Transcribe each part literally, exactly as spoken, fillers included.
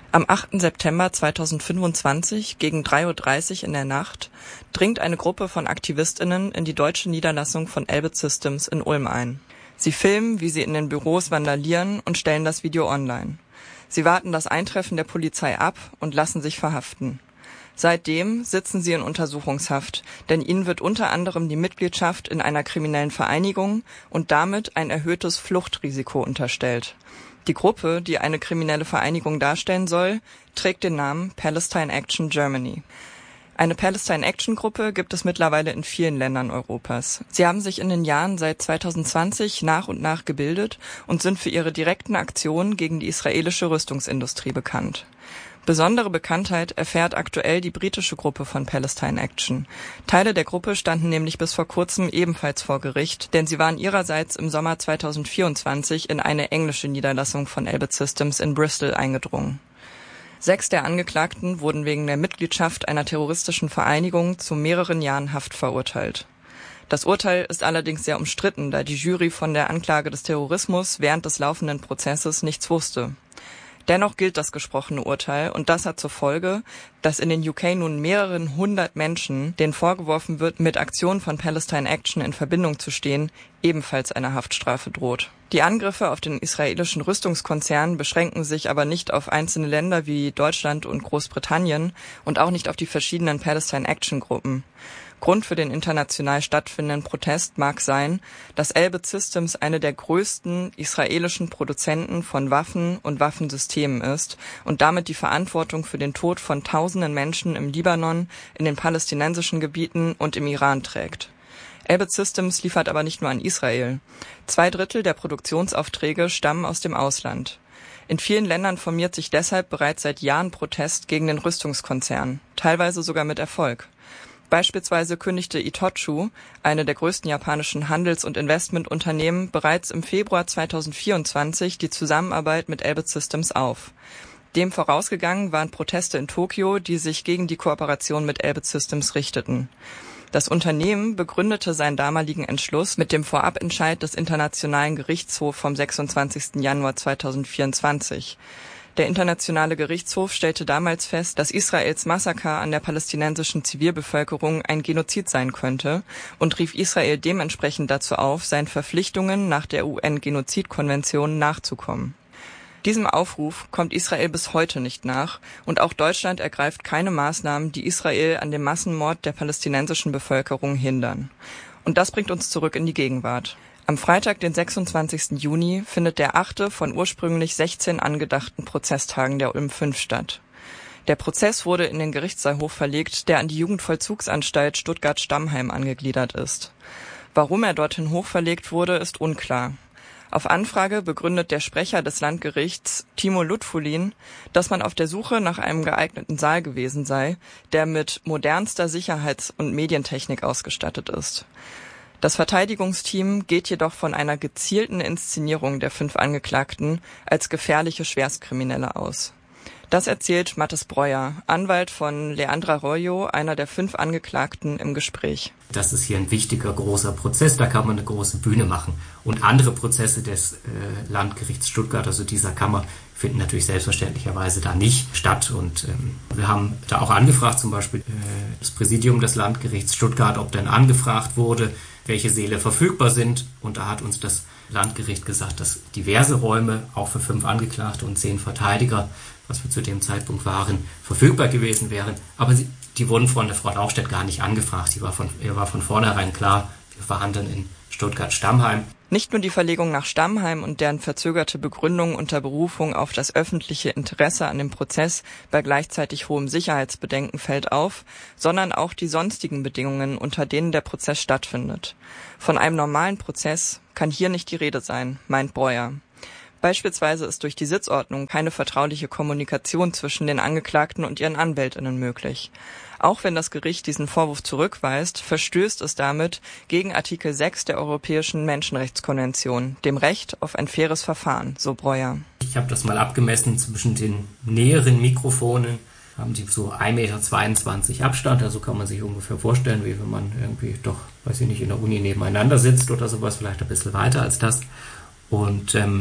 Am achten September zweitausendfünfundzwanzig gegen drei Uhr dreißig in der Nacht dringt eine Gruppe von AktivistInnen in die deutsche Niederlassung von Elbit Systems in Ulm ein. Sie filmen, wie sie in den Büros vandalieren und stellen das Video online. Sie warten das Eintreffen der Polizei ab und lassen sich verhaften. Seitdem sitzen sie in Untersuchungshaft, denn ihnen wird unter anderem die Mitgliedschaft in einer kriminellen Vereinigung und damit ein erhöhtes Fluchtrisiko unterstellt. Die Gruppe, die eine kriminelle Vereinigung darstellen soll, trägt den Namen Palestine Action Germany. Eine Palestine Action Gruppe gibt es mittlerweile in vielen Ländern Europas. Sie haben sich in den Jahren seit zweitausendzwanzig nach und nach gebildet und sind für ihre direkten Aktionen gegen die israelische Rüstungsindustrie bekannt. Besondere Bekanntheit erfährt aktuell die britische Gruppe von Palestine Action. Teile der Gruppe standen nämlich bis vor kurzem ebenfalls vor Gericht, denn sie waren ihrerseits im Sommer zweitausendvierundzwanzig in eine englische Niederlassung von Elbit Systems in Bristol eingedrungen. Sechs der Angeklagten wurden wegen der Mitgliedschaft einer terroristischen Vereinigung zu mehreren Jahren Haft verurteilt. Das Urteil ist allerdings sehr umstritten, da die Jury von der Anklage des Terrorismus während des laufenden Prozesses nichts wusste. Dennoch gilt das gesprochene Urteil und das hat zur Folge, dass in den U K nun mehreren hundert Menschen, denen vorgeworfen wird, mit Aktionen von Palestine Action in Verbindung zu stehen, ebenfalls eine Haftstrafe droht. Die Angriffe auf den israelischen Rüstungskonzern beschränken sich aber nicht auf einzelne Länder wie Deutschland und Großbritannien und auch nicht auf die verschiedenen Palestine Action Gruppen. Grund für den international stattfindenden Protest mag sein, dass Elbit Systems eine der größten israelischen Produzenten von Waffen und Waffensystemen ist und damit die Verantwortung für den Tod von tausenden Menschen im Libanon, in den palästinensischen Gebieten und im Iran trägt. Elbit Systems liefert aber nicht nur an Israel. Zwei Drittel der Produktionsaufträge stammen aus dem Ausland. In vielen Ländern formiert sich deshalb bereits seit Jahren Protest gegen den Rüstungskonzern, teilweise sogar mit Erfolg. Beispielsweise kündigte Itochu, eine der größten japanischen Handels- und Investmentunternehmen, bereits im Februar zweitausendvierundzwanzig die Zusammenarbeit mit Elbit Systems auf. Dem vorausgegangen waren Proteste in Tokio, die sich gegen die Kooperation mit Elbit Systems richteten. Das Unternehmen begründete seinen damaligen Entschluss mit dem Vorabentscheid des Internationalen Gerichtshofs vom sechsundzwanzigsten Januar zweitausendvierundzwanzig. Der Internationale Gerichtshof stellte damals fest, dass Israels Massaker an der palästinensischen Zivilbevölkerung ein Genozid sein könnte und rief Israel dementsprechend dazu auf, seinen Verpflichtungen nach der U N-Genozidkonvention nachzukommen. Diesem Aufruf kommt Israel bis heute nicht nach und auch Deutschland ergreift keine Maßnahmen, die Israel an dem Massenmord der palästinensischen Bevölkerung hindern. Und das bringt uns zurück in die Gegenwart. Am Freitag, den sechsundzwanzigsten Juni, findet der achte von ursprünglich sechzehn angedachten Prozesstagen der Ulm fünf statt. Der Prozess wurde in den Gerichtssaal hochverlegt, der an die Jugendvollzugsanstalt Stuttgart-Stammheim angegliedert ist. Warum er dorthin hochverlegt wurde, ist unklar. Auf Anfrage begründet der Sprecher des Landgerichts, Timo Lutfulin, dass man auf der Suche nach einem geeigneten Saal gewesen sei, der mit modernster Sicherheits- und Medientechnik ausgestattet ist. Das Verteidigungsteam geht jedoch von einer gezielten Inszenierung der fünf Angeklagten als gefährliche Schwerstkriminelle aus. Das erzählt Mathis Breuer, Anwalt von Leandra Arroyo, einer der fünf Angeklagten, im Gespräch. Das ist hier ein wichtiger, großer Prozess, da kann man eine große Bühne machen. Und andere Prozesse des äh, Landgerichts Stuttgart, also dieser Kammer, finden natürlich selbstverständlicherweise da nicht statt. Und ähm, wir haben da auch angefragt, zum Beispiel äh, das Präsidium des Landgerichts Stuttgart, ob denn angefragt wurde, welche Säle verfügbar sind. Und da hat uns das Landgericht gesagt, dass diverse Räume, auch für fünf Angeklagte und zehn Verteidiger, was wir zu dem Zeitpunkt waren, verfügbar gewesen wären. Aber sie, die wurden von der Frau Lauchstädt gar nicht angefragt. Sie war von, ihr war von vornherein klar, wir verhandeln in Stuttgart-Stammheim. Nicht nur die Verlegung nach Stammheim und deren verzögerte Begründung unter Berufung auf das öffentliche Interesse an dem Prozess bei gleichzeitig hohem Sicherheitsbedenken fällt auf, sondern auch die sonstigen Bedingungen, unter denen der Prozess stattfindet. Von einem normalen Prozess kann hier nicht die Rede sein, meint Breuer. Beispielsweise ist durch die Sitzordnung keine vertrauliche Kommunikation zwischen den Angeklagten und ihren AnwältInnen möglich. Auch wenn das Gericht diesen Vorwurf zurückweist, verstößt es damit gegen Artikel sechs der Europäischen Menschenrechtskonvention, dem Recht auf ein faires Verfahren, so Breuer. Ich habe das mal abgemessen, zwischen den näheren Mikrofonen haben die so ein Meter zweiundzwanzig Abstand, also kann man sich ungefähr vorstellen, wie wenn man irgendwie doch, weiß ich nicht, in der Uni nebeneinander sitzt oder sowas, vielleicht ein bisschen weiter als das. Und ähm,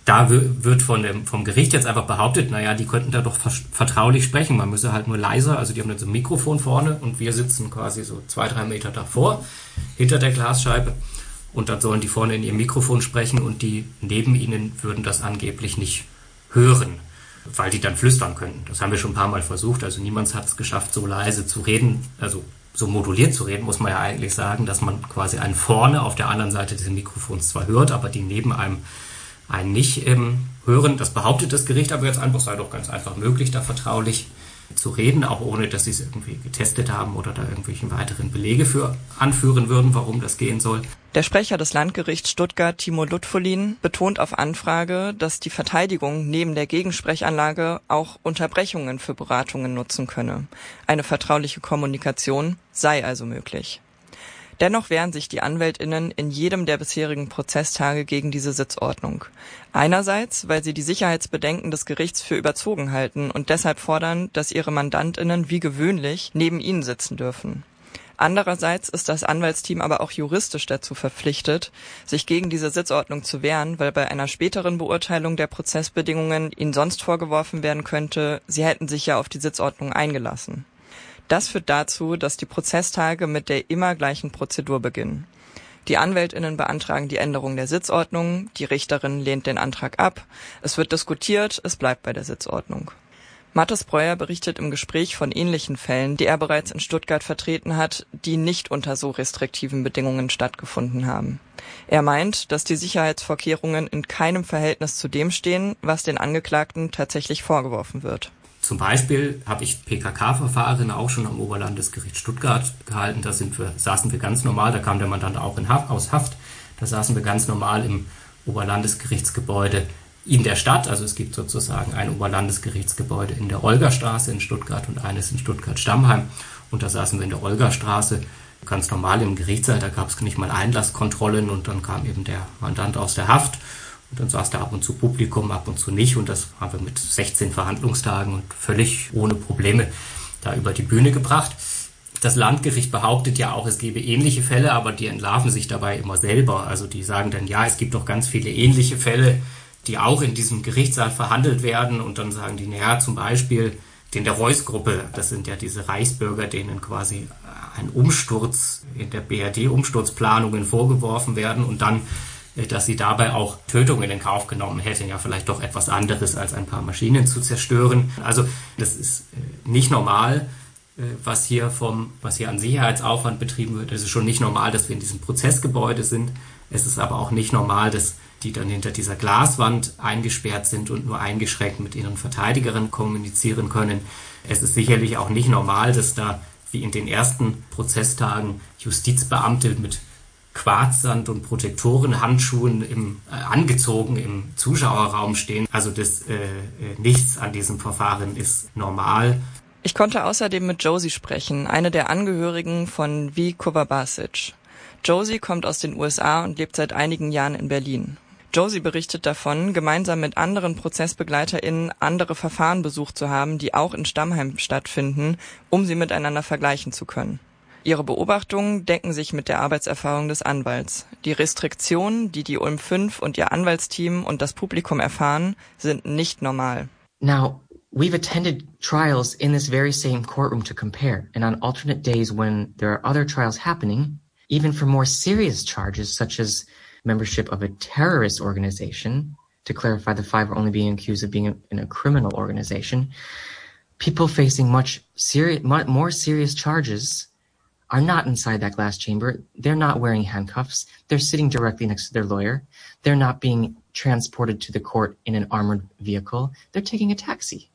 Da wird von dem, vom Gericht jetzt einfach behauptet, naja, die könnten da doch vertraulich sprechen. Man müsse halt nur leiser, also die haben dann so ein Mikrofon vorne und wir sitzen quasi so zwei, drei Meter davor, hinter der Glasscheibe. Und dann sollen die vorne in ihr Mikrofon sprechen und die neben ihnen würden das angeblich nicht hören, weil die dann flüstern könnten. Das haben wir schon ein paar Mal versucht. Also niemand hat es geschafft, so leise zu reden, also so moduliert zu reden, muss man ja eigentlich sagen, dass man quasi einen vorne auf der anderen Seite des Mikrofons zwar hört, aber die neben einem einen nicht ähm, hören. Das behauptet das Gericht aber jetzt einfach, sei doch ganz einfach möglich, da vertraulich zu reden, auch ohne, dass sie es irgendwie getestet haben oder da irgendwelche weiteren Belege für anführen würden, warum das gehen soll. Der Sprecher des Landgerichts Stuttgart, Timo Lutfolin, betont auf Anfrage, dass die Verteidigung neben der Gegensprechanlage auch Unterbrechungen für Beratungen nutzen könne. Eine vertrauliche Kommunikation sei also möglich. Dennoch wehren sich die AnwältInnen in jedem der bisherigen Prozesstage gegen diese Sitzordnung. Einerseits, weil sie die Sicherheitsbedenken des Gerichts für überzogen halten und deshalb fordern, dass ihre MandantInnen wie gewöhnlich neben ihnen sitzen dürfen. Andererseits ist das Anwaltsteam aber auch juristisch dazu verpflichtet, sich gegen diese Sitzordnung zu wehren, weil bei einer späteren Beurteilung der Prozessbedingungen ihnen sonst vorgeworfen werden könnte, sie hätten sich ja auf die Sitzordnung eingelassen. Das führt dazu, dass die Prozesstage mit der immer gleichen Prozedur beginnen. Die AnwältInnen beantragen die Änderung der Sitzordnung, die Richterin lehnt den Antrag ab, es wird diskutiert, es bleibt bei der Sitzordnung. Mathis Breuer berichtet im Gespräch von ähnlichen Fällen, die er bereits in Stuttgart vertreten hat, die nicht unter so restriktiven Bedingungen stattgefunden haben. Er meint, dass die Sicherheitsvorkehrungen in keinem Verhältnis zu dem stehen, was den Angeklagten tatsächlich vorgeworfen wird. Zum Beispiel habe ich P K K-Verfahren auch schon am Oberlandesgericht Stuttgart gehalten. Da sind wir, saßen wir ganz normal, da kam der Mandant auch in Haft, aus Haft. Da saßen wir ganz normal im Oberlandesgerichtsgebäude in der Stadt. Also es gibt sozusagen ein Oberlandesgerichtsgebäude in der Olgastraße in Stuttgart und eines in Stuttgart-Stammheim. Und da saßen wir in der Olgastraße ganz normal im Gerichtssaal. Da gab es nicht mal Einlasskontrollen und dann kam eben der Mandant aus der Haft. Und dann saß da ab und zu Publikum, ab und zu nicht. Und das haben wir mit sechzehn Verhandlungstagen und völlig ohne Probleme da über die Bühne gebracht. Das Landgericht behauptet ja auch, es gebe ähnliche Fälle, aber die entlarven sich dabei immer selber. Also die sagen dann, ja, es gibt doch ganz viele ähnliche Fälle, die auch in diesem Gerichtssaal verhandelt werden. Und dann sagen die, naja, zum Beispiel den der Reuss-Gruppe. Das sind ja diese Reichsbürger, denen quasi ein Umsturz in der B R D-Umsturzplanungen vorgeworfen werden und dann dass sie dabei auch Tötungen in Kauf genommen hätten, ja vielleicht doch etwas anderes als ein paar Maschinen zu zerstören. Also das ist nicht normal, was hier vom, was hier an Sicherheitsaufwand betrieben wird. Es ist schon nicht normal, dass wir in diesem Prozessgebäude sind. Es ist aber auch nicht normal, dass die dann hinter dieser Glaswand eingesperrt sind und nur eingeschränkt mit ihren Verteidigerinnen kommunizieren können. Es ist sicherlich auch nicht normal, dass da wie in den ersten Prozesstagen Justizbeamte mit Quarzsand und Protektorenhandschuhen im, äh, angezogen im Zuschauerraum stehen. Also das äh, nichts an diesem Verfahren ist normal. Ich konnte außerdem mit Josie sprechen, eine der Angehörigen von V. Kovabašić. Josie kommt aus den U S A und lebt seit einigen Jahren in Berlin. Josie berichtet davon, gemeinsam mit anderen ProzessbegleiterInnen andere Verfahren besucht zu haben, die auch in Stammheim stattfinden, um sie miteinander vergleichen zu können. Ihre Beobachtungen decken sich mit der Arbeitserfahrung des Anwalts. Die Restriktionen, die die Ulm fünf und ihr Anwaltsteam und das Publikum erfahren, sind nicht normal. Now, we've attended trials in this very same courtroom to compare, and on alternate days when there are other trials happening, even for more serious charges such as membership of a terrorist organization, to clarify, the five are only being accused of being in a criminal organization, people facing much seri- more serious charges are not inside that glass chamber. They're not wearing handcuffs. They're sitting directly next to their lawyer. They're not being transported to the court in an armored vehicle. They're taking a taxi.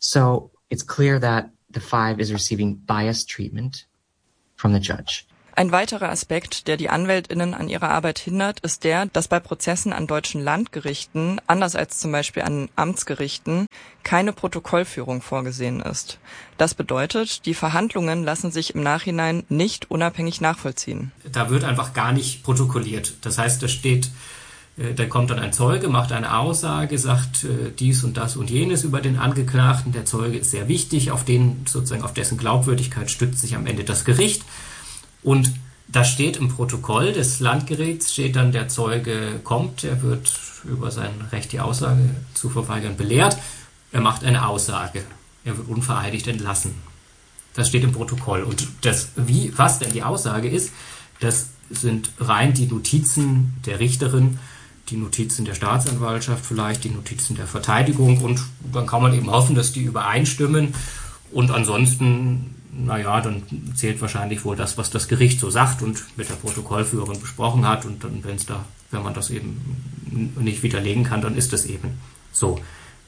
So it's clear that the five is receiving biased treatment from the judge. Ein weiterer Aspekt, der die AnwältInnen an ihrer Arbeit hindert, ist der, dass bei Prozessen an deutschen Landgerichten, anders als zum Beispiel an Amtsgerichten, keine Protokollführung vorgesehen ist. Das bedeutet, die Verhandlungen lassen sich im Nachhinein nicht unabhängig nachvollziehen. Da wird einfach gar nicht protokolliert. Das heißt, da steht, da kommt dann ein Zeuge, macht eine Aussage, sagt dies und das und jenes über den Angeklagten. Der Zeuge ist sehr wichtig, auf den, sozusagen auf dessen Glaubwürdigkeit stützt sich am Ende das Gericht. Und Da steht im Protokoll des Landgerichts, steht dann, der Zeuge kommt, er wird über sein Recht, die Aussage zu verweigern, belehrt. Er macht eine Aussage. Er wird unvereidigt entlassen. Das steht im Protokoll. Und das, wie, was denn die Aussage ist, das sind rein die Notizen der Richterin, die Notizen der Staatsanwaltschaft vielleicht, die Notizen der Verteidigung. Und dann kann man eben hoffen, dass die übereinstimmen. Und ansonsten, naja, dann zählt wahrscheinlich wohl das, was das Gericht so sagt und mit der Protokollführerin besprochen hat. Und dann, wenn's da, wenn man das eben nicht widerlegen kann, dann ist das eben so.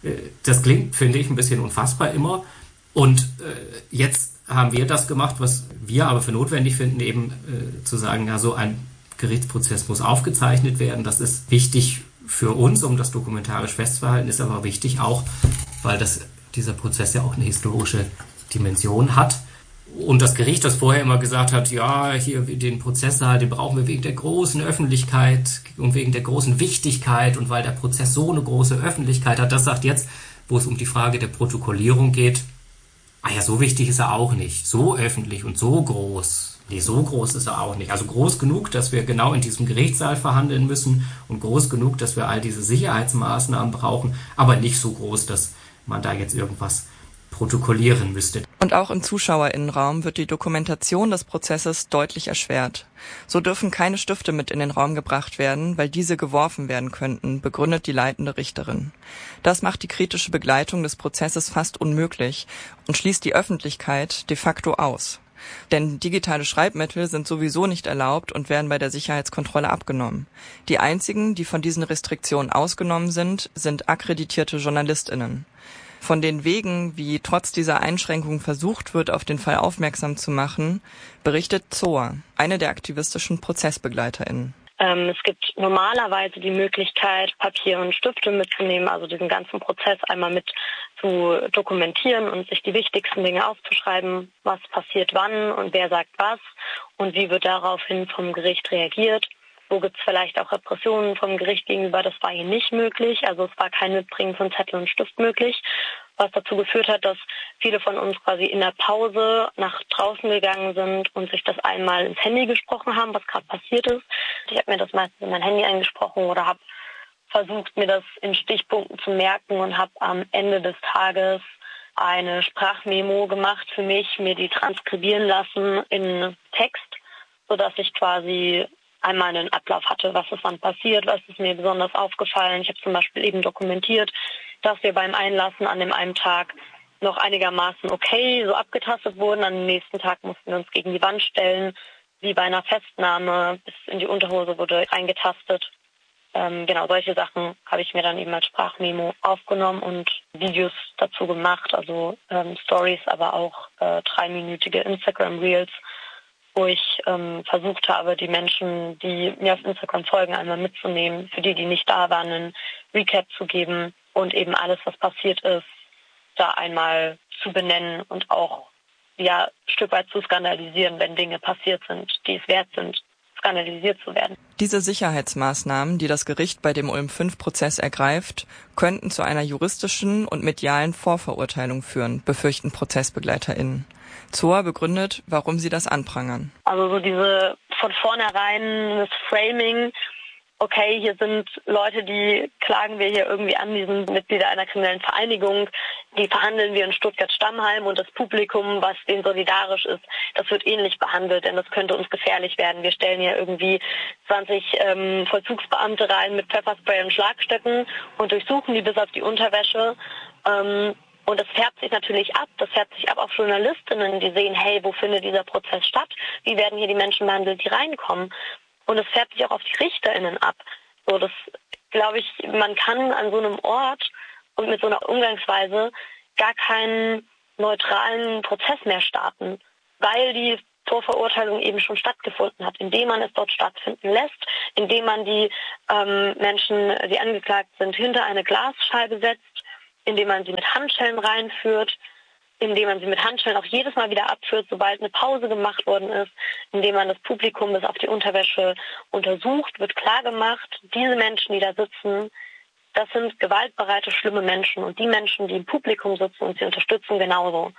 Das klingt, finde ich, ein bisschen unfassbar immer. Und jetzt haben wir das gemacht, was wir aber für notwendig finden, eben zu sagen, ja, so ein Gerichtsprozess muss aufgezeichnet werden. Das ist wichtig für uns, um das dokumentarisch festzuhalten, ist aber wichtig auch, weil das, dieser Prozess ja auch eine historische Dimension hat. Und das Gericht, das vorher immer gesagt hat, ja, hier den Prozesssaal, den brauchen wir wegen der großen Öffentlichkeit und wegen der großen Wichtigkeit und weil der Prozess so eine große Öffentlichkeit hat, das sagt jetzt, wo es um die Frage der Protokollierung geht, ah ja, so wichtig ist er auch nicht, so öffentlich und so groß. Nee, so groß ist er auch nicht. Also groß genug, dass wir genau in diesem Gerichtssaal verhandeln müssen und groß genug, dass wir all diese Sicherheitsmaßnahmen brauchen, aber nicht so groß, dass man da jetzt irgendwas protokollieren müsste. Und auch im Zuschauerinnenraum wird die Dokumentation des Prozesses deutlich erschwert. So dürfen keine Stifte mit in den Raum gebracht werden, weil diese geworfen werden könnten, begründet die leitende Richterin. Das macht die kritische Begleitung des Prozesses fast unmöglich und schließt die Öffentlichkeit de facto aus. Denn digitale Schreibmittel sind sowieso nicht erlaubt und werden bei der Sicherheitskontrolle abgenommen. Die einzigen, die von diesen Restriktionen ausgenommen sind, sind akkreditierte JournalistInnen. Von den Wegen, wie trotz dieser Einschränkungen versucht wird, auf den Fall aufmerksam zu machen, berichtet Zoa, eine der aktivistischen ProzessbegleiterInnen. Ähm, es gibt normalerweise die Möglichkeit, Papier und Stifte mitzunehmen, also diesen ganzen Prozess einmal mit zu dokumentieren und sich die wichtigsten Dinge aufzuschreiben, was passiert wann und wer sagt was und wie wird daraufhin vom Gericht reagiert. Wo gibt es vielleicht auch Repressionen vom Gericht gegenüber? Das war hier nicht möglich. Also es war kein Mitbringen von Zettel und Stift möglich, was dazu geführt hat, dass viele von uns quasi in der Pause nach draußen gegangen sind und sich das einmal ins Handy gesprochen haben, was gerade passiert ist. Ich habe mir das meistens in mein Handy eingesprochen oder habe versucht, mir das in Stichpunkten zu merken und habe am Ende des Tages eine Sprachmemo gemacht für mich, mir die transkribieren lassen in Text, sodass ich quasi einmal einen Ablauf hatte, was ist dann passiert, was ist mir besonders aufgefallen. Ich habe zum Beispiel eben dokumentiert, dass wir beim Einlassen an dem einen Tag noch einigermaßen okay so abgetastet wurden. Am nächsten Tag mussten wir uns gegen die Wand stellen, wie bei einer Festnahme, bis in die Unterhose wurde eingetastet. Ähm, genau, solche Sachen habe ich mir dann eben als Sprachmemo aufgenommen und Videos dazu gemacht, also ähm, Stories, aber auch äh, dreiminütige Instagram-Reels, wo ich ähm, versucht habe, die Menschen, die mir auf Instagram folgen, einmal mitzunehmen, für die, die nicht da waren, einen Recap zu geben und eben alles, was passiert ist, da einmal zu benennen und auch ja ein Stück weit zu skandalisieren, wenn Dinge passiert sind, die es wert sind, skandalisiert zu werden. Diese Sicherheitsmaßnahmen, die das Gericht bei dem Ulm fünf Prozess ergreift, könnten zu einer juristischen und medialen Vorverurteilung führen, befürchten ProzessbegleiterInnen. Zoa begründet, warum sie das anprangern. Also so diese von vornherein das Framing, okay, hier sind Leute, die klagen wir hier irgendwie an, die sind Mitglieder einer kriminellen Vereinigung, die verhandeln wir in Stuttgart-Stammheim und das Publikum, was denen solidarisch ist, das wird ähnlich behandelt, denn das könnte uns gefährlich werden. Wir stellen hier irgendwie zwanzig ähm, Vollzugsbeamte rein mit Pfefferspray und Schlagstöcken und durchsuchen die bis auf die Unterwäsche. Ähm, Und das färbt sich natürlich ab. Das färbt sich ab auf Journalistinnen, die sehen, hey, wo findet dieser Prozess statt? Wie werden hier die Menschen behandelt, die reinkommen? Und es färbt sich auch auf die RichterInnen ab. So, das glaube ich, man kann an so einem Ort und mit so einer Umgangsweise gar keinen neutralen Prozess mehr starten, weil die Vorverurteilung eben schon stattgefunden hat, indem man es dort stattfinden lässt, indem man die ähm, Menschen, die angeklagt sind, hinter eine Glasscheibe setzt, indem man sie mit Handschellen reinführt, indem man sie mit Handschellen auch jedes Mal wieder abführt, sobald eine Pause gemacht worden ist, indem man das Publikum bis auf die Unterwäsche untersucht, wird klar gemacht, diese Menschen, die da sitzen, das sind gewaltbereite, schlimme Menschen und die Menschen, die im Publikum sitzen und sie unterstützen, genauso.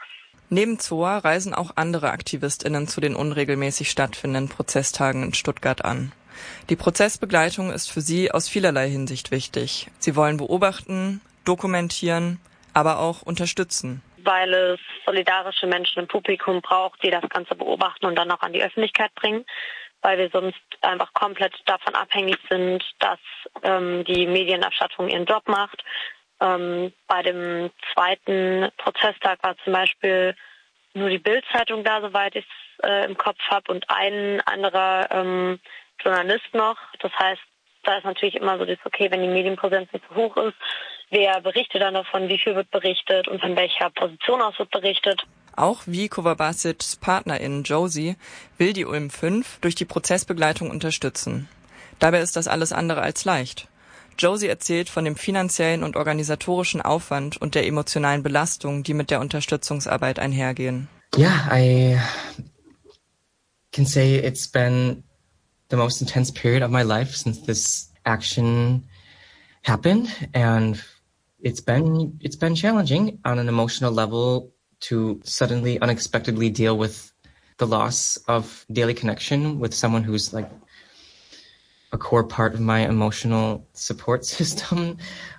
Neben Z O A reisen auch andere AktivistInnen zu den unregelmäßig stattfindenden Prozesstagen in Stuttgart an. Die Prozessbegleitung ist für sie aus vielerlei Hinsicht wichtig. Sie wollen beobachten, dokumentieren, aber auch unterstützen. Weil es solidarische Menschen im Publikum braucht, die das Ganze beobachten und dann auch an die Öffentlichkeit bringen, weil wir sonst einfach komplett davon abhängig sind, dass ähm, die Medienerstattung ihren Job macht. Ähm, bei dem zweiten Prozesstag war zum Beispiel nur die Bild-Zeitung da, soweit ich es äh, im Kopf habe, und ein anderer ähm, Journalist noch. Das heißt, da ist natürlich immer so das, okay, wenn die Medienpräsenz nicht so hoch ist, wer berichtet dann davon, wie viel wird berichtet und von welcher Position aus wird berichtet. Auch Viko Vavasics Partnerin Josie will die Ulm fünf durch die Prozessbegleitung unterstützen. Dabei ist das alles andere als leicht. Josie erzählt von dem finanziellen und organisatorischen Aufwand und der emotionalen Belastung, die mit der Unterstützungsarbeit einhergehen. Yeah, I can say it's been the most intense period of my life since this action happened, and it's been it's been challenging on an emotional level to suddenly, unexpectedly deal with the loss of daily connection with someone who's like a core part of my emotional support system.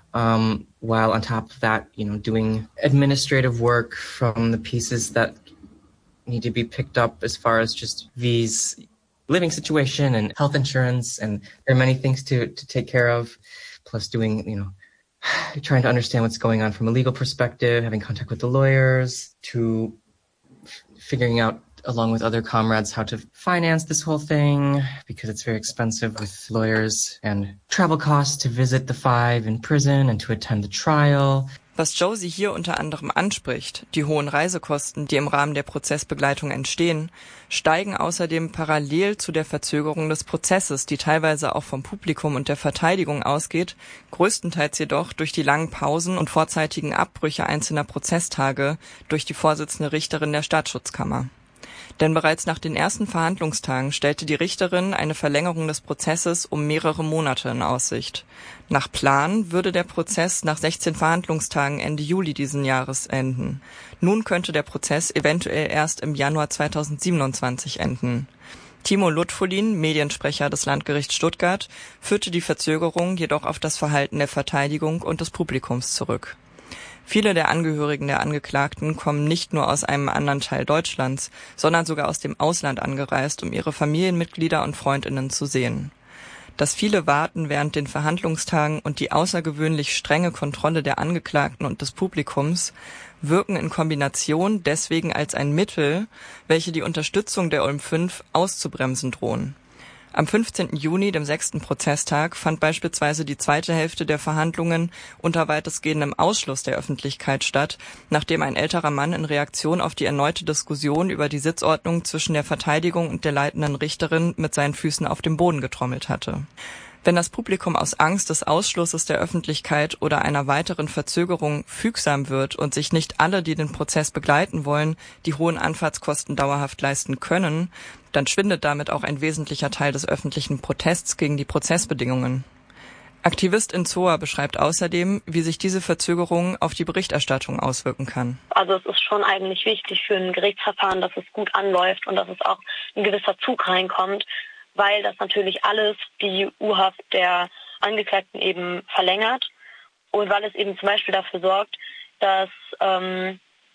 Um, while on top of that, you know, doing administrative work from the pieces that need to be picked up as far as just V's living situation and health insurance, and there are many things to, to take care of, plus doing, you know, trying to understand what's going on from a legal perspective, having contact with the lawyers, to f- figuring out, along with other comrades, how to finance this whole thing, because it's very expensive with lawyers, and travel costs to visit the five in prison and to attend the trial. Was Josie hier unter anderem anspricht, die hohen Reisekosten, die im Rahmen der Prozessbegleitung entstehen, steigen außerdem parallel zu der Verzögerung des Prozesses, die teilweise auch vom Publikum und der Verteidigung ausgeht, größtenteils jedoch durch die langen Pausen und vorzeitigen Abbrüche einzelner Prozesstage durch die Vorsitzende Richterin der Staatsschutzkammer. Denn bereits nach den ersten Verhandlungstagen stellte die Richterin eine Verlängerung des Prozesses um mehrere Monate in Aussicht. Nach Plan würde der Prozess nach sechzehn Verhandlungstagen Ende Juli diesen Jahres enden. Nun könnte der Prozess eventuell erst im Januar zweitausendsiebenundzwanzig enden. Timo Lutfolin, Mediensprecher des Landgerichts Stuttgart, führte die Verzögerung jedoch auf das Verhalten der Verteidigung und des Publikums zurück. Viele der Angehörigen der Angeklagten kommen nicht nur aus einem anderen Teil Deutschlands, sondern sogar aus dem Ausland angereist, um ihre Familienmitglieder und Freundinnen zu sehen. Das viele Warten während den Verhandlungstagen und die außergewöhnlich strenge Kontrolle der Angeklagten und des Publikums wirken in Kombination deswegen als ein Mittel, welche die Unterstützung der Ulm fünf auszubremsen drohen. Am fünfzehnten Juni, dem sechsten Prozesstag, fand beispielsweise die zweite Hälfte der Verhandlungen unter weitestgehendem Ausschluss der Öffentlichkeit statt, nachdem ein älterer Mann in Reaktion auf die erneute Diskussion über die Sitzordnung zwischen der Verteidigung und der leitenden Richterin mit seinen Füßen auf dem Boden getrommelt hatte. Wenn das Publikum aus Angst des Ausschlusses der Öffentlichkeit oder einer weiteren Verzögerung fügsam wird und sich nicht alle, die den Prozess begleiten wollen, die hohen Anfahrtskosten dauerhaft leisten können, dann schwindet damit auch ein wesentlicher Teil des öffentlichen Protests gegen die Prozessbedingungen. Aktivistin Z O A beschreibt außerdem, wie sich diese Verzögerung auf die Berichterstattung auswirken kann. Also es ist schon eigentlich wichtig für ein Gerichtsverfahren, dass es gut anläuft und dass es auch ein gewisser Zug reinkommt, weil das natürlich alles die U-Haft der Angeklagten eben verlängert und weil es eben zum Beispiel dafür sorgt, dass ähm,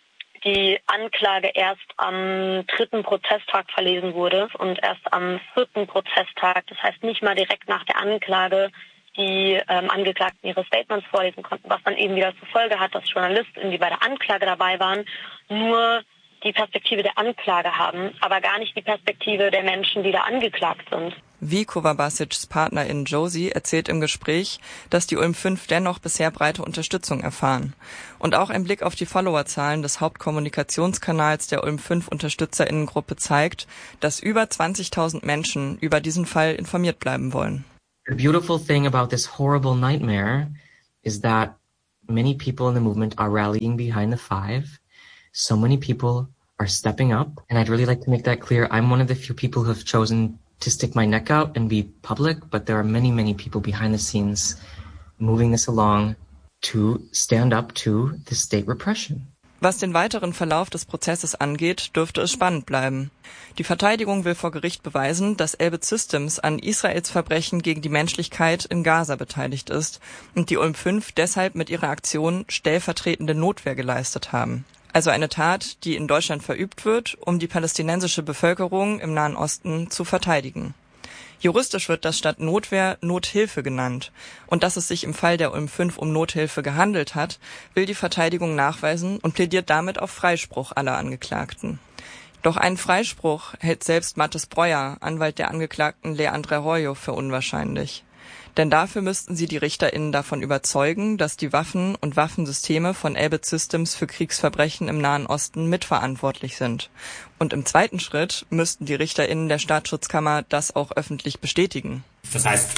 die Anklage erst am dritten Prozesstag verlesen wurde und erst am vierten Prozesstag, das heißt nicht mal direkt nach der Anklage, die ähm, Angeklagten ihre Statements vorlesen konnten, was dann eben wieder zur Folge hat, dass Journalisten, die bei der Anklage dabei waren, nur die Perspektive der Anklage haben, aber gar nicht die Perspektive der Menschen, die da angeklagt sind. Viko Vavasics Partnerin Josie erzählt im Gespräch, dass die Ulm fünf dennoch bisher breite Unterstützung erfahren. Und auch ein Blick auf die Followerzahlen des Hauptkommunikationskanals der Ulm fünf UnterstützerInnengruppe zeigt, dass über zwanzigtausend Menschen über diesen Fall informiert bleiben wollen. The beautiful thing about this horrible nightmare is that many people in the movement are rallying behind the five. So many people are stepping up, and I'd really like to make that clear. I'm one of the few people who have chosen to stick my neck out and be public, but there are many, many people behind the scenes moving this along to stand up to the state repression. Was den weiteren Verlauf des Prozesses angeht, dürfte es spannend bleiben. Die Verteidigung will vor Gericht beweisen, dass Elbit Systems an Israels Verbrechen gegen die Menschlichkeit in Gaza beteiligt ist und die Ulm fünf deshalb mit ihrer Aktion stellvertretende Notwehr geleistet haben. Also eine Tat, die in Deutschland verübt wird, um die palästinensische Bevölkerung im Nahen Osten zu verteidigen. Juristisch wird das statt Notwehr Nothilfe genannt. Und dass es sich im Fall der Ulm fünf um Nothilfe gehandelt hat, will die Verteidigung nachweisen und plädiert damit auf Freispruch aller Angeklagten. Doch einen Freispruch hält selbst Mathis Breuer, Anwalt der Angeklagten Leandre Arroyo, für unwahrscheinlich. Denn dafür müssten sie die RichterInnen davon überzeugen, dass die Waffen und Waffensysteme von Elbit Systems für Kriegsverbrechen im Nahen Osten mitverantwortlich sind. Und im zweiten Schritt müssten die RichterInnen der Staatsschutzkammer das auch öffentlich bestätigen. Das heißt,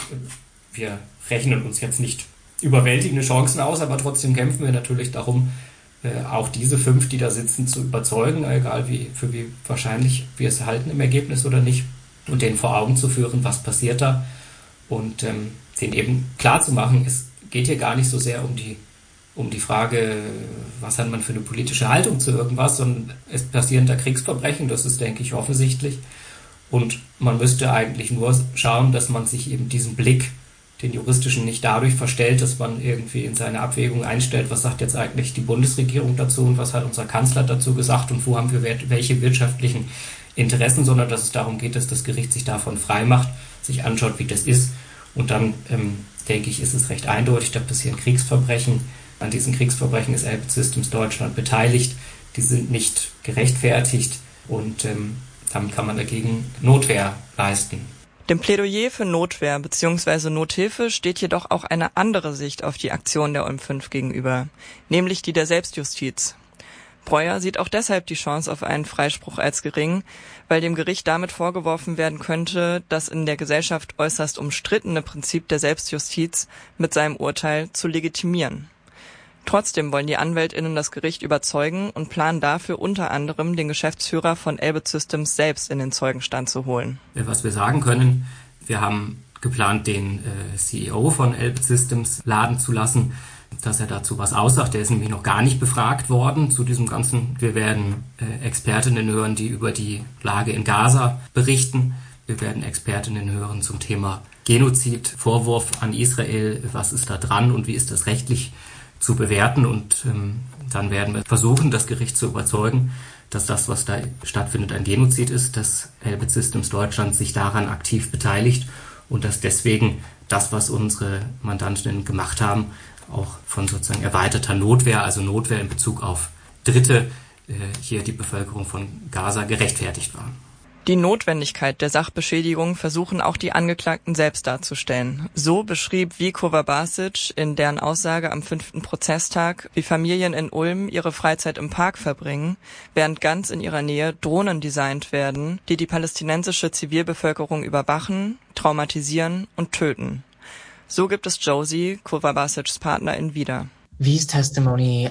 wir rechnen uns jetzt nicht überwältigende Chancen aus, aber trotzdem kämpfen wir natürlich darum, auch diese fünf, die da sitzen, zu überzeugen, egal wie für wie wahrscheinlich wir es halten im Ergebnis oder nicht, und denen vor Augen zu führen, was passiert da. Und ähm, denen eben klar zu machen, es geht hier gar nicht so sehr um die, um die Frage, was hat man für eine politische Haltung zu irgendwas, sondern es passieren da Kriegsverbrechen, das ist, denke ich, offensichtlich. Und man müsste eigentlich nur schauen, dass man sich eben diesen Blick, den juristischen, nicht dadurch verstellt, dass man irgendwie in seine Abwägung einstellt, was sagt jetzt eigentlich die Bundesregierung dazu und was hat unser Kanzler dazu gesagt und wo haben wir welche wirtschaftlichen Interessen, sondern dass es darum geht, dass das Gericht sich davon frei macht, sich anschaut, wie das ist. Und dann, ähm, denke ich, ist es recht eindeutig, dass das hier ein Kriegsverbrechen. An diesen Kriegsverbrechen ist Elbit Systems Deutschland beteiligt. Die sind nicht gerechtfertigt und ähm, damit kann man dagegen Notwehr leisten. Dem Plädoyer für Notwehr bzw. Nothilfe steht jedoch auch eine andere Sicht auf die Aktion der Ulm fünf gegenüber, nämlich die der Selbstjustiz. Breuer sieht auch deshalb die Chance auf einen Freispruch als gering, weil dem Gericht damit vorgeworfen werden könnte, das in der Gesellschaft äußerst umstrittene Prinzip der Selbstjustiz mit seinem Urteil zu legitimieren. Trotzdem wollen die AnwältInnen das Gericht überzeugen und planen dafür unter anderem den Geschäftsführer von Elbit Systems selbst in den Zeugenstand zu holen. Was wir sagen können, wir haben geplant, den äh, C E O von Elbit Systems laden zu lassen, dass er dazu was aussagt. Der ist nämlich noch gar nicht befragt worden zu diesem Ganzen. Wir werden äh, Expertinnen hören, die über die Lage in Gaza berichten. Wir werden Expertinnen hören zum Thema Genozid, Vorwurf an Israel, was ist da dran und wie ist das rechtlich zu bewerten. Und ähm, dann werden wir versuchen, das Gericht zu überzeugen, dass das, was da stattfindet, ein Genozid ist, dass Elbit Systems Deutschland sich daran aktiv beteiligt und dass deswegen das, was unsere Mandantinnen gemacht haben, auch von sozusagen erweiterter Notwehr, also Notwehr in Bezug auf Dritte, äh, hier die Bevölkerung von Gaza gerechtfertigt war. Die Notwendigkeit der Sachbeschädigung versuchen auch die Angeklagten selbst darzustellen. So beschrieb Viko Basic in deren Aussage am fünften Prozesstag, wie Familien in Ulm ihre Freizeit im Park verbringen, während ganz in ihrer Nähe Drohnen designt werden, die die palästinensische Zivilbevölkerung überwachen, traumatisieren und töten. So gibt es Josie, Kovabasics Partnerin, wieder. V's testimony,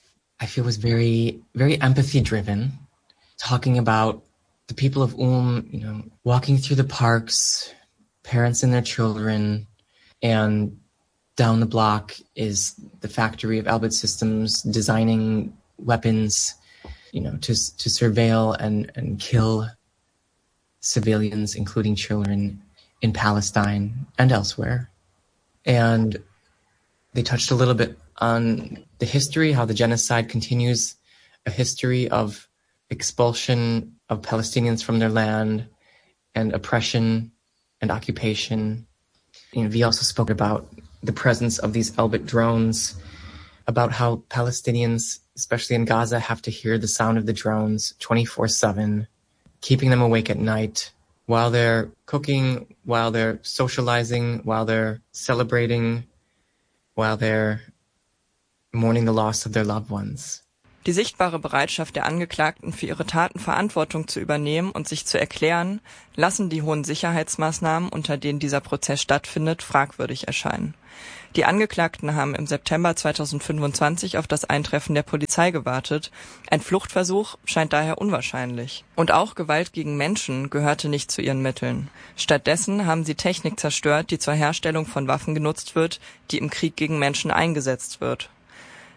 I feel, was very, very empathy-driven, talking about the people of Ulm, you know, walking through the parks, parents and their children, and down the block is the factory of Elbit Systems designing weapons, you know, to to surveil and, and kill civilians, including children, in Palestine and elsewhere. And they touched a little bit on the history, how the genocide continues, a history of expulsion of Palestinians from their land and oppression and occupation. You know, we also spoke about the presence of these Elbit drones, about how Palestinians, especially in Gaza, have to hear the sound of the drones twenty-four seven, keeping them awake at night while they're cooking, while they're socializing, while they're celebrating, while they're mourning the loss of their loved ones. Die sichtbare Bereitschaft der Angeklagten, für ihre Taten Verantwortung zu übernehmen und sich zu erklären, lassen die hohen Sicherheitsmaßnahmen, unter denen dieser Prozess stattfindet, fragwürdig erscheinen. Die Angeklagten haben im September zweitausendfünfundzwanzig auf das Eintreffen der Polizei gewartet. Ein Fluchtversuch scheint daher unwahrscheinlich. Und auch Gewalt gegen Menschen gehörte nicht zu ihren Mitteln. Stattdessen haben sie Technik zerstört, die zur Herstellung von Waffen genutzt wird, die im Krieg gegen Menschen eingesetzt wird.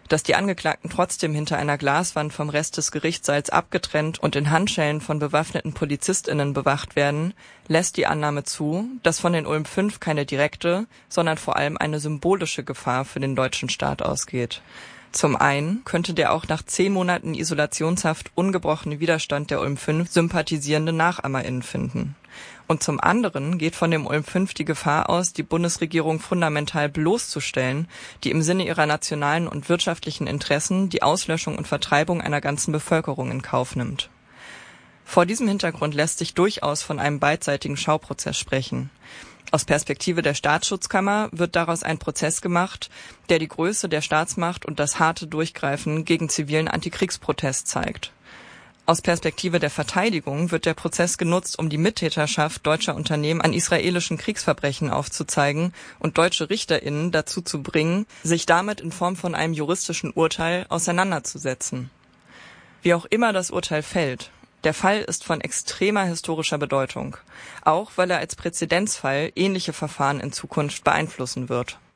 Dass die Angeklagten trotzdem hinter einer Glaswand vom Rest des Gerichtssaals abgetrennt und in Handschellen von bewaffneten PolizistInnen bewacht werden, lässt die Annahme zu, dass von den Ulm fünf keine direkte, sondern vor allem eine symbolische Gefahr für den deutschen Staat ausgeht. Zum einen könnte der auch nach zehn Monaten Isolationshaft ungebrochene Widerstand der Ulm fünf sympathisierende NachahmerInnen finden. Und zum anderen geht von dem Ulm fünf die Gefahr aus, die Bundesregierung fundamental bloßzustellen, die im Sinne ihrer nationalen und wirtschaftlichen Interessen die Auslöschung und Vertreibung einer ganzen Bevölkerung in Kauf nimmt. Vor diesem Hintergrund lässt sich durchaus von einem beidseitigen Schauprozess sprechen. Aus Perspektive der Staatsschutzkammer wird daraus ein Prozess gemacht, der die Größe der Staatsmacht und das harte Durchgreifen gegen zivilen Antikriegsprotest zeigt. Aus Perspektive der Verteidigung wird der Prozess genutzt, um die Mittäterschaft deutscher Unternehmen an israelischen Kriegsverbrechen aufzuzeigen und deutsche RichterInnen dazu zu bringen, sich damit in Form von einem juristischen Urteil auseinanderzusetzen. Wie auch immer das Urteil fällt, der Fall ist von extremer historischer Bedeutung, auch weil er als Präzedenzfall ähnliche Verfahren in Zukunft beeinflussen wird.